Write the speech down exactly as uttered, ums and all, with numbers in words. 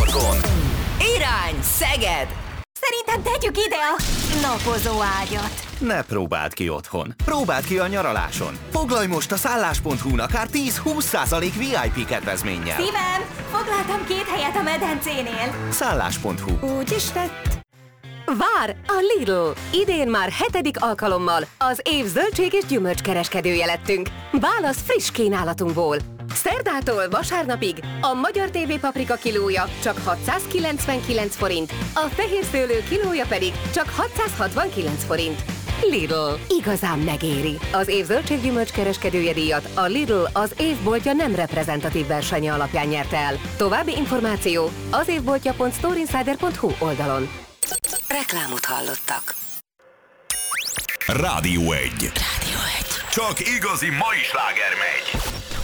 parkon. Irány Szeged! Szerintem tegyük ide a napozó ágyat. Ne próbáld ki otthon, próbáld ki a nyaraláson. Foglalj most a szállás pont hu-n akár tíz-húsz százalék vé i pé kedvezménnyel. Szívem, foglaltam két helyet a medencénél. szállás pont hu. Úgy is lett. Vár a Lidl! Idén már hetedik alkalommal az év zöldség és gyümölcskereskedője lettünk. Válasz friss kínálatunkból. Szerdától vasárnapig a magyar té vé paprika kilója csak hatszázkilencvenkilenc forint, a fehér szőlő kilója pedig csak hatszázhatvankilenc forint. Lidl. Igazán megéri. Az év zöldség-gyümölcs kereskedője díjat a Lidl az évboltja nem reprezentatív versenye alapján nyerte el. További információ az évboltja pont storeinsider pont hu oldalon. Reklámot hallottak. Rádió egy. Rádió egy. Csak igazi mai sláger megy.